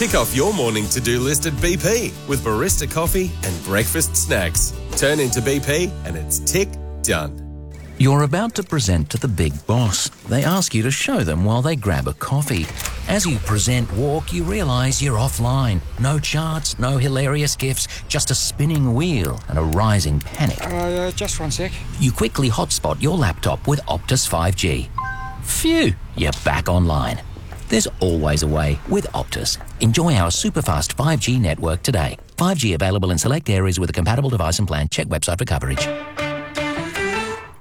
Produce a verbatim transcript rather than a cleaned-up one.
Tick off your morning to-do list at B P with barista coffee and breakfast snacks. Turn into B P and it's tick done. You're about to present to the big boss. They ask you to show them while they grab a coffee. As you present walk, you realise you're offline. No charts, no hilarious gifs, just a spinning wheel and a rising panic. Uh, just one sec. You quickly hotspot your laptop with Optus five G. Phew, you're back online. There's always a way with Optus. Enjoy our super-fast five G network today. five G available in select areas with a compatible device and plan. Check website for coverage.